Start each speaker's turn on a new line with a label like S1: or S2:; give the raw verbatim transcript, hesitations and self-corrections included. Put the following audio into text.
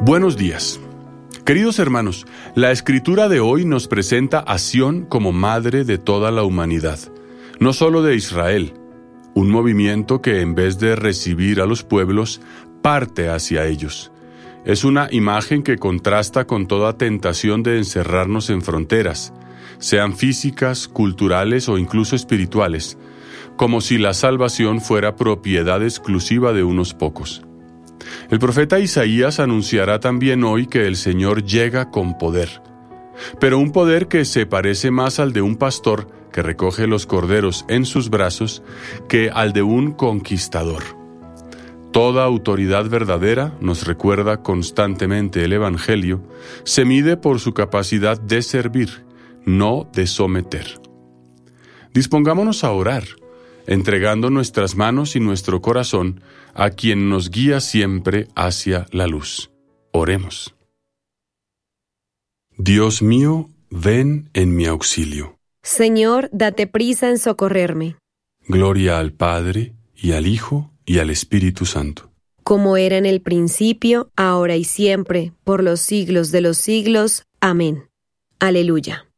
S1: Buenos días. Queridos hermanos, la escritura de hoy nos presenta a Sión como madre de toda la humanidad, no solo de Israel, un movimiento que en vez de recibir a los pueblos, parte hacia ellos. Es una imagen que contrasta con toda tentación de encerrarnos en fronteras, sean físicas, culturales o incluso espirituales, como si la salvación fuera propiedad exclusiva de unos pocos. El profeta Isaías anunciará también hoy que el Señor llega con poder, pero un poder que se parece más al de un pastor que recoge los corderos en sus brazos que al de un conquistador. Toda autoridad verdadera, nos recuerda constantemente el Evangelio, se mide por su capacidad de servir, no de someter. Dispongámonos a orar, entregando nuestras manos y nuestro corazón a quien nos guía siempre hacia la luz. Oremos. Dios mío, ven en mi auxilio.
S2: Señor, date prisa en socorrerme.
S1: Gloria al Padre, y al Hijo, y al Espíritu Santo.
S2: Como era en el principio, ahora y siempre, por los siglos de los siglos. Amén. Aleluya.